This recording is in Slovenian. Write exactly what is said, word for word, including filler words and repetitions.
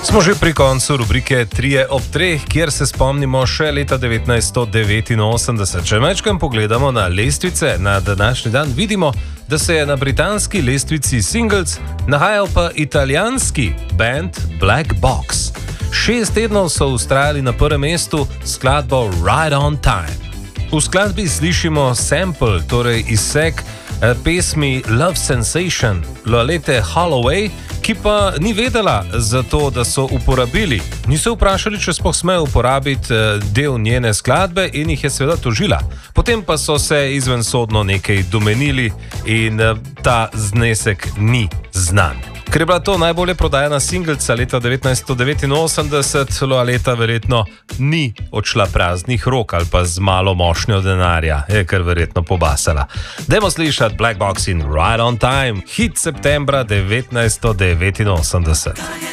Smo že pri koncu rubrike Trije ob treh, kjer se spomnimo še leta devetnajststo devetinosemdeset. Če večkrat pogledamo na lestvice na današnji dan, vidimo, da se je na britanski lestvici singles nahajal pa italijanski band Black Box. Šest tednov so vztrajali na prvem mestu s skladbo Right on Time. V skladbi slišimo sample, torej izsek eh, pesmi Love Sensation Loletti Holloway, ki pa ni vedela za to, da so uporabili. Niso vprašali, če sploh smejo uporabiti eh, del njene skladbe in jih je seveda tožila. Potem pa so se izvensodno nekaj domenili in eh, ta znesek ni znan. Ker je bila to najbolje prodajana singlica leta devetnajststo devetinosemdeset, Loletta verjetno ni odšla praznih rok ali pa z malo mošnjo denarja, je kar verjetno pobasala. Dajmo slišati Black Box in Right on Time, hit septembra devetnajststo devetinosemdeset.